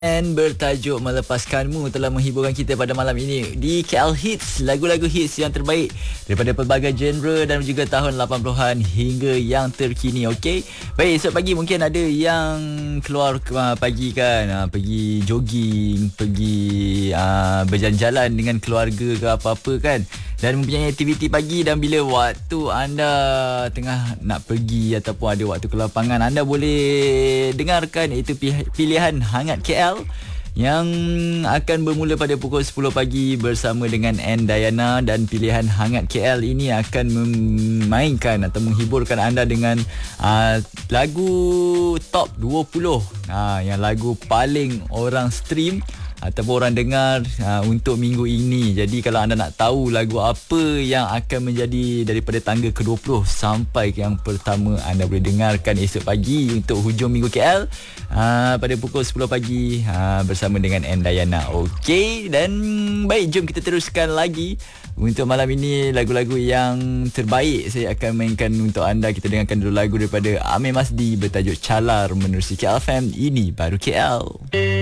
Bertajuk Melepaskanmu telah menghiburkan kita pada malam ini di KL Hits, lagu-lagu hits yang terbaik daripada pelbagai genre dan juga tahun 80-an hingga yang terkini. Okey. Baik, esok pagi mungkin ada yang keluar pagi kan, pergi jogging, pergi berjalan-jalan dengan keluarga ke apa-apa kan, dan mempunyai aktiviti pagi. Dan bila waktu anda tengah nak pergi ataupun ada waktu ke lapangan, anda boleh dengarkan iaitu Pilihan Hangat KL yang akan bermula pada pukul 10 pagi bersama dengan N Dayana. Dan Pilihan Hangat KL ini akan memainkan atau menghiburkan anda dengan lagu top 20 yang lagu paling orang stream ataupun orang dengar untuk minggu ini. Jadi kalau anda nak tahu lagu apa yang akan menjadi daripada tangga ke-20 sampai ke yang pertama, anda boleh dengarkan esok pagi untuk hujung minggu KL pada pukul 10 pagi bersama dengan N Dayana. Okey, dan baik, jom kita teruskan lagi. Untuk malam ini lagu-lagu yang terbaik saya akan mainkan untuk anda. Kita dengarkan dulu lagu daripada Amir Masdi bertajuk Calar menerusi KL FM. Ini baru KL.